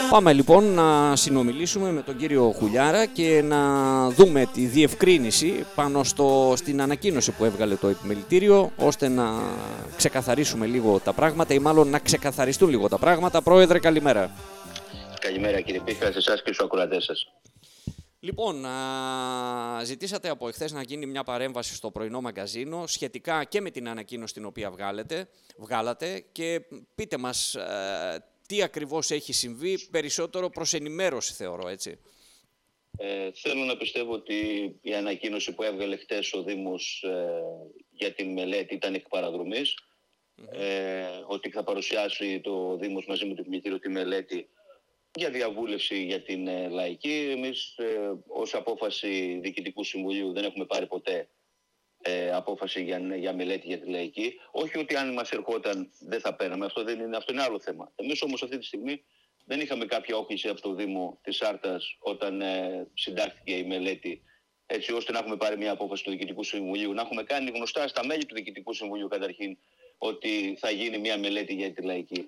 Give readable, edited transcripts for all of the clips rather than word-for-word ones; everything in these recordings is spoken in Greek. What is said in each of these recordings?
Πάμε λοιπόν να συνομιλήσουμε με τον κύριο Χουλιάρα και να δούμε τη διευκρίνηση πάνω στην ανακοίνωση που έβγαλε το επιμελητήριο, ώστε να ξεκαθαρίσουμε λίγο τα πράγματα ή μάλλον να ξεκαθαριστούν λίγο τα πράγματα. Πρόεδρε, καλημέρα. Καλημέρα κύριε Πίχα, σε εσάς και στους ακροατές σας. Λοιπόν, ζητήσατε από εχθές να γίνει μια παρέμβαση στο πρωινό μαγκαζίνο σχετικά και με την ανακοίνωση την οποία βγάλατε και πείτε μας τι ακριβώς έχει συμβεί, περισσότερο προς ενημέρωση θεωρώ, έτσι. Θέλω να πιστεύω ότι η ανακοίνωση που έβγαλε χτες ο Δήμος για την μελέτη ήταν εκ παραδρομής, ότι θα παρουσιάσει το Δήμος μαζί με το Επιμελητήριο τη μελέτη για διαβούλευση για την λαϊκή. Εμείς ως απόφαση Διοικητικού Συμβουλίου δεν έχουμε πάρει ποτέ απόφαση για μελέτη για τη λαϊκή. Όχι ότι αν μας ερχόταν δεν θα παίρναμε, αυτό είναι άλλο θέμα. Εμείς όμως αυτή τη στιγμή δεν είχαμε κάποια όχληση από το Δήμο της Άρτας όταν συντάχθηκε η μελέτη, έτσι ώστε να έχουμε πάρει μια απόφαση του Διοικητικού Συμβουλίου, να έχουμε κάνει γνωστά στα μέλη του Διοικητικού Συμβουλίου καταρχήν ότι θα γίνει μια μελέτη για τη λαϊκή.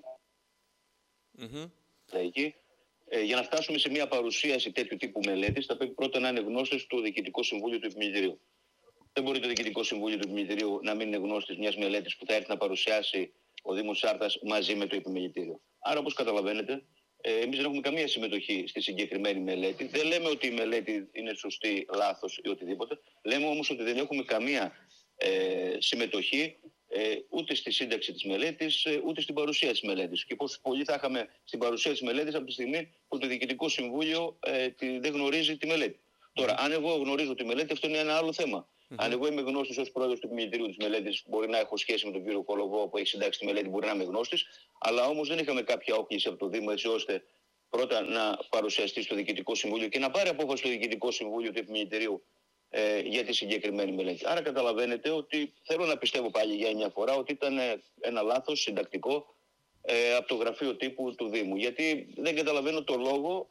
Λαϊκή. Για να φτάσουμε σε μια παρουσίαση τέτοιου τύπου μελέτης, θα πρέπει πρώτα να είναι γνώστες του Διοικητικού Συμβούλιο του Επιμελητηρίου. Δεν μπορεί το Διοικητικό Συμβούλιο του Επιμελητηρίου να μην είναι γνώστης μιας μελέτης που θα έρθει να παρουσιάσει ο Δήμος Άρτας μαζί με το Επιμελητήριο. Άρα, όπως καταλαβαίνετε, εμείς δεν έχουμε καμία συμμετοχή στη συγκεκριμένη μελέτη. Δεν λέμε ότι η μελέτη είναι σωστή, λάθος ή οτιδήποτε. Λέμε όμως ότι δεν έχουμε καμία συμμετοχή ούτε στη σύνταξη της μελέτης, ούτε στην παρουσία της μελέτης. Και πόσο πολύ θα είχαμε στην παρουσία της μελέτης από τη στιγμή που το Διοικητικό Συμβούλιο δεν γνωρίζει τη μελέτη. Τώρα, αν εγώ γνωρίζω τη μελέτη, αυτό είναι ένα άλλο θέμα. Αν εγώ είμαι γνώστης ως πρόεδρος του Επιμελητηρίου της μελέτης, μπορεί να έχω σχέση με τον κύριο Κολογό που έχει συντάξει τη μελέτη, μπορεί να είμαι γνώστης, αλλά όμως δεν είχαμε κάποια όχληση από το Δήμο έτσι ώστε πρώτα να παρουσιαστεί στο Διοικητικό Συμβούλιο και να πάρει απόφαση στο Διοικητικό Συμβούλιο του Επιμελητηρίου για τη συγκεκριμένη μελέτη. Άρα καταλαβαίνετε ότι θέλω να πιστεύω πάλι για μια φορά ότι ήταν ένα λάθος συντακτικό από το γραφείο τύπου του Δήμου. Γιατί δεν καταλαβαίνω το λόγο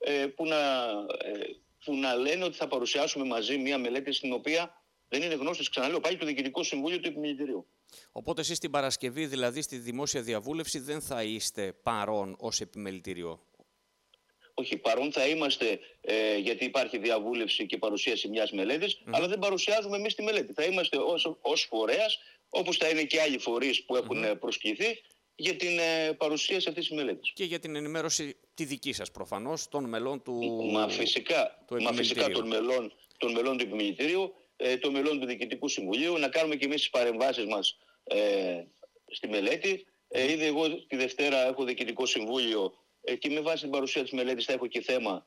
που να λένε ότι θα παρουσιάσουμε μαζί μια μελέτη στην οποία δεν είναι γνώστης, ξαναλέω πάλι, το Διοικητικό Συμβούλιο του Επιμελητηρίου. Οπότε εσείς την Παρασκευή, δηλαδή στη δημόσια διαβούλευση, δεν θα είστε παρόν ως Επιμελητήριο? Όχι, παρόν θα είμαστε γιατί υπάρχει διαβούλευση και παρουσίαση μιας μελέτης, αλλά δεν παρουσιάζουμε εμείς τη μελέτη. Θα είμαστε ως φορέας, όπως θα είναι και άλλοι φορείς που έχουν προσκληθεί για την παρουσίαση αυτής της μελέτης. Και για την ενημέρωση τη δική σας προφανώς, των μελών του φυσικά των μελών του Επιμελητηρίου, των μελών του Διοικητικού Συμβουλίου, να κάνουμε και εμείς τις παρεμβάσεις μας στη μελέτη. Ήδη εγώ τη Δευτέρα έχω Διοικητικό Συμβούλιο και με βάση την παρουσία της μελέτης θα έχω και θέμα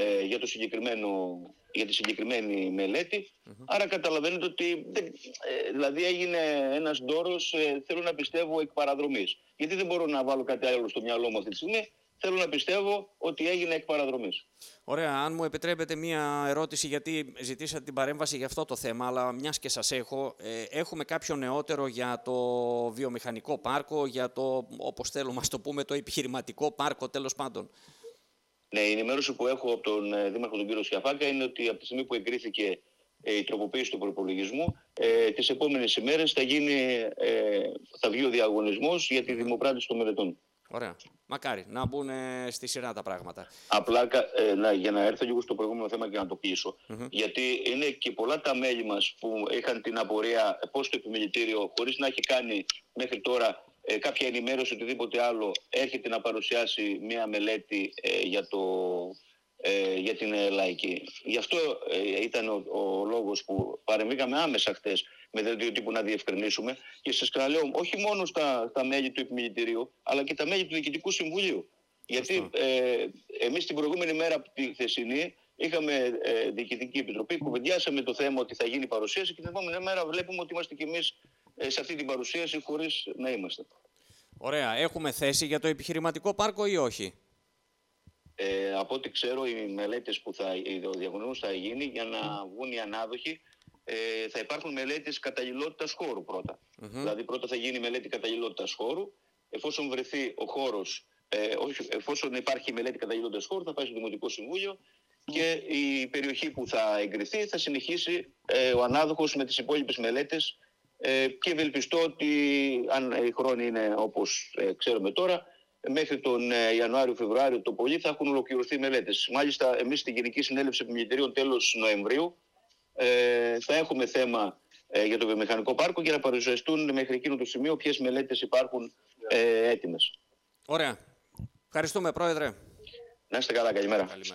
για τη συγκεκριμένη μελέτη. Άρα καταλαβαίνετε ότι δηλαδή έγινε ένας ντόρος, θέλω να πιστεύω, εκ παραδρομής. Γιατί δεν μπορώ να βάλω κάτι άλλο στο μυαλό μου αυτή τη στιγμή. Θέλω να πιστεύω ότι έγινε εκ παραδρομής. Ωραία. Αν μου επιτρέπετε μία ερώτηση, γιατί ζητήσατε την παρέμβαση για αυτό το θέμα, αλλά μιας και σας έχουμε κάποιο νεότερο για το βιομηχανικό πάρκο, για το, όπως θέλουμε να το πούμε, το επιχειρηματικό πάρκο, τέλος πάντων? Ναι, η ενημέρωση που έχω από τον Δήμαρχο τον κύριο Σιαφάκα είναι ότι από τη στιγμή που εγκρίθηκε η τροποποίηση του προϋπολογισμού, τις επόμενες ημέρες θα βγει ο διαγωνισμός για τη δημοπράτηση των μελετών. Ωραία. Μακάρι να μπουν στη σειρά τα πράγματα. Απλά για να έρθω λίγο στο προηγούμενο θέμα και να το πείσω. Γιατί είναι και πολλά τα μέλη μας που είχαν την απορία πώς το Επιμελητήριο, χωρίς να έχει κάνει μέχρι τώρα κάποια ενημέρωση οτιδήποτε άλλο, έρχεται να παρουσιάσει μια μελέτη για την λαϊκή. Γι' αυτό ήταν ο λόγος που παρεμβήκαμε άμεσα χτες με δελτίο τύπου να διευκρινίσουμε, και σας ξαναλέω όχι μόνο στα μέλη του Επιμελητηρίου, αλλά και τα μέλη του Διοικητικού Συμβουλίου. Γιατί εμείς την προηγούμενη μέρα, τη χθεσινή, είχαμε Διοικητική Επιτροπή, κουβεντιάσαμε το θέμα ότι θα γίνει παρουσίαση και την επόμενη μέρα βλέπουμε ότι είμαστε κι εμείς σε αυτή την παρουσίαση χωρίς να είμαστε. Ωραία. Έχουμε θέση για το επιχειρηματικό πάρκο ή όχι? Από ό,τι ξέρω, οι μελέτες ο διαγωνισμός θα γίνει για να βγουν οι ανάδοχοι. Θα υπάρχουν μελέτες καταλληλότητας χώρου πρώτα. Δηλαδή πρώτα θα γίνει μελέτη καταλληλότητας χώρου. Εφόσον βρεθεί ο χώρος, εφόσον υπάρχει μελέτη καταλληλότητας χώρου, θα πάει στο Δημοτικό Συμβούλιο και η περιοχή που θα εγκριθεί θα συνεχίσει ο ανάδοχος με τις υπόλοιπες μελέτες, και ευελπιστώ ότι αν οι χρόνοι είναι όπως ξέρουμε τώρα, μέχρι τον Ιανουάριο-Φεβρουάριο το πολύ θα έχουν ολοκληρωθεί οι μελέτες. Μάλιστα, εμείς στη Γενική Συνέλευση Επιμελητηρίων τέλος Νοεμβρίου θα έχουμε θέμα για το βιομηχανικό πάρκο και να παρουσιαστούν μέχρι εκείνο το σημείο ποιες μελέτες υπάρχουν έτοιμες. Ωραία. Ευχαριστούμε, Πρόεδρε. Να είστε καλά. Καλημέρα. Καλημέρα.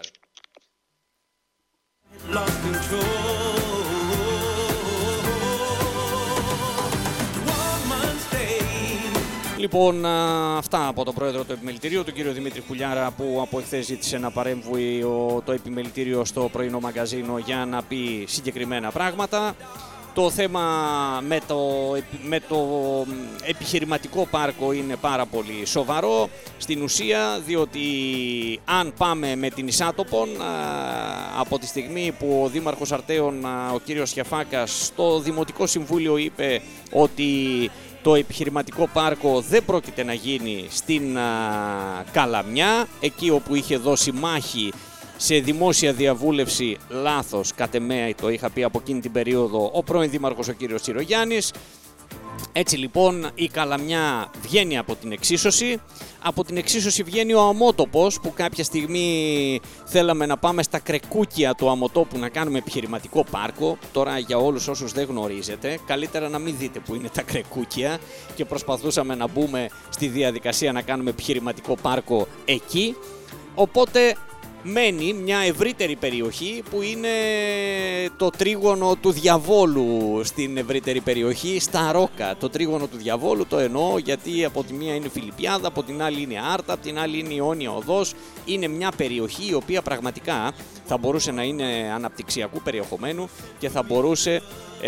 Λοιπόν, αυτά από τον Πρόεδρο του Επιμελητηρίου, τον κύριο Δημήτρη Πουλιάρα, που από εχθές ζήτησε να παρέμβει το Επιμελητήριο στο πρωινό μαγκαζίνο για να πει συγκεκριμένα πράγματα. Το θέμα με το επιχειρηματικό πάρκο είναι πάρα πολύ σοβαρό στην ουσία, διότι αν πάμε με την Ισάτοπον, από τη στιγμή που ο Δήμαρχος Αρτέων, ο κύριος Χιαφάκας, στο Δημοτικό Συμβούλιο είπε ότι το επιχειρηματικό πάρκο δεν πρόκειται να γίνει στην Καλαμιά, εκεί όπου είχε δώσει μάχη σε δημόσια διαβούλευση, λάθος κατ' εμέ, το είχα πει από εκείνη την περίοδο ο πρώην Δήμαρχος ο κύριος Τσιρογιάννης. Έτσι λοιπόν η Καλαμιά βγαίνει από την εξίσωση. Από την εξίσωση βγαίνει ο Αμότοπος, που κάποια στιγμή θέλαμε να πάμε στα κρεκούκια του Αμοτόπου να κάνουμε επιχειρηματικό πάρκο. Τώρα για όλους όσους δεν γνωρίζετε, καλύτερα να μην δείτε που είναι τα κρεκούκια, και προσπαθούσαμε να μπούμε στη διαδικασία να κάνουμε επιχειρηματικό πάρκο εκεί. Οπότε μένει μια ευρύτερη περιοχή που είναι το τρίγωνο του διαβόλου στην ευρύτερη περιοχή, στα Ρόκα. Το τρίγωνο του διαβόλου το εννοώ γιατί από τη μία είναι Φιλιππιάδα, από την άλλη είναι Άρτα, από την άλλη είναι Ιόνια Οδός. Είναι μια περιοχή η οποία πραγματικά θα μπορούσε να είναι αναπτυξιακού περιεχομένου και θα μπορούσε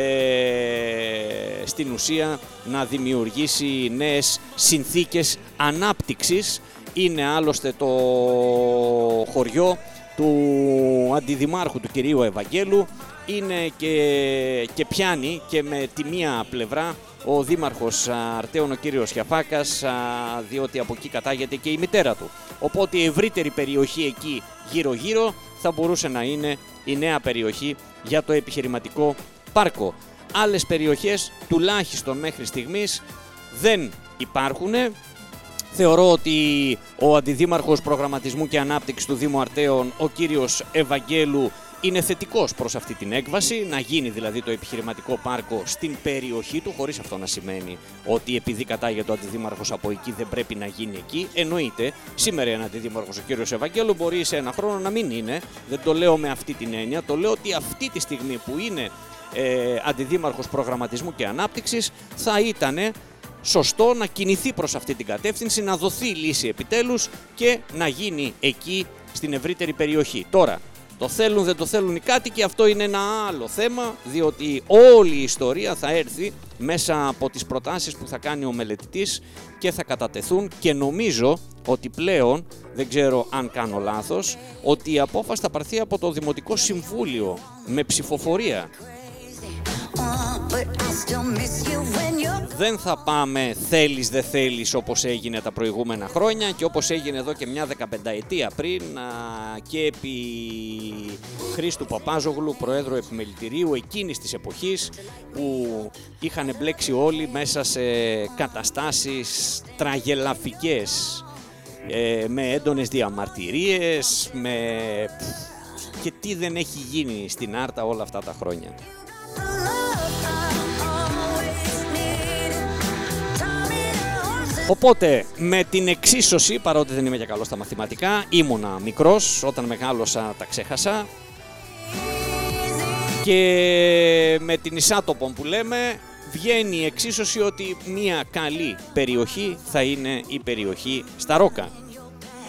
στην ουσία να δημιουργήσει νέες συνθήκες ανάπτυξης. Είναι άλλωστε το χωριό του αντιδημάρχου του κυρίου Ευαγγέλου, είναι και πιάνει και με τη μία πλευρά ο Δήμαρχος Αρτέων ο κύριος Χιαφάκας, διότι από εκεί κατάγεται και η μητέρα του. Οπότε η ευρύτερη περιοχή εκεί γύρω γύρω θα μπορούσε να είναι η νέα περιοχή για το επιχειρηματικό πάρκο. Άλλες περιοχές τουλάχιστον μέχρι στιγμής δεν υπάρχουν. Θεωρώ ότι ο Αντιδήμαρχος Προγραμματισμού και Ανάπτυξης του Δήμου Αρτέων, ο κύριος Ευαγγέλου, είναι θετικός προς αυτή την έκβαση, να γίνει δηλαδή το επιχειρηματικό πάρκο στην περιοχή του, χωρίς αυτό να σημαίνει ότι επειδή κατάγεται ο Αντιδήμαρχος από εκεί δεν πρέπει να γίνει εκεί. Εννοείται, σήμερα είναι Αντιδήμαρχος ο κύριος Ευαγγέλου, μπορεί σε ένα χρόνο να μην είναι, δεν το λέω με αυτή την έννοια, το λέω ότι αυτή τη στιγμή που είναι Αντιδήμαρχος Προγραμματισμού και Ανάπτυξης θα ήταν σωστό να κινηθεί προς αυτή την κατεύθυνση, να δοθεί λύση επιτέλους και να γίνει εκεί στην ευρύτερη περιοχή. Τώρα, το θέλουν δεν το θέλουν οι κάτοικοι, αυτό είναι ένα άλλο θέμα, διότι όλη η ιστορία θα έρθει μέσα από τις προτάσεις που θα κάνει ο μελετητής και θα κατατεθούν, και νομίζω ότι πλέον, δεν ξέρω αν κάνω λάθος, ότι η απόφαση θα πάρθει από το Δημοτικό Συμβούλιο με ψηφοφορία. Δεν θα πάμε θέλεις δεν θέλεις όπως έγινε τα προηγούμενα χρόνια και όπως έγινε εδώ και μια 15ετία πριν και επί Χρήστου Παπάζογλου, Προέδρου Επιμελητηρίου εκείνης της εποχής, που είχαν μπλέξει όλοι μέσα σε καταστάσεις τραγελαφικές, με έντονες διαμαρτυρίες, και τι δεν έχει γίνει στην Άρτα όλα αυτά τα χρόνια. Οπότε με την εξίσωση, παρότι δεν είμαι και καλός στα μαθηματικά, ήμουνα μικρός, όταν μεγάλωσα τα ξέχασα, και με την Ισάτοπον που λέμε βγαίνει η εξίσωση ότι μια καλή περιοχή θα είναι η περιοχή στα Ρόκα.